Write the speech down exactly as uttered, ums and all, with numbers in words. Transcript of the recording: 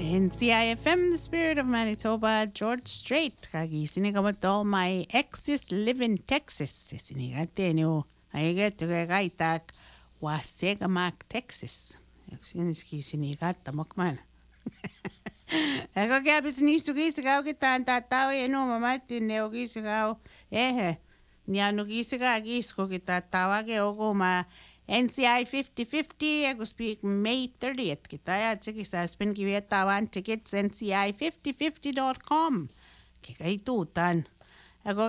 In C I F M, the spirit of Manitoba, George Strait. Kagi sinigamot all my exes live in Texas. Sinigate no. I get to gaitak wasegamak, Texas. Siniski sinigata mokman. Eko kapis nisu gisagaw kita tataw eno mamati neo gisagaw. Eh, niano gisagaw gisko kita tawage ogo ma N C I fifty fifty, I go speak May thirtieth. Kita ya sige sa spin kiwi tawan tickets N C I fifty fifty dot com. Kika itutan.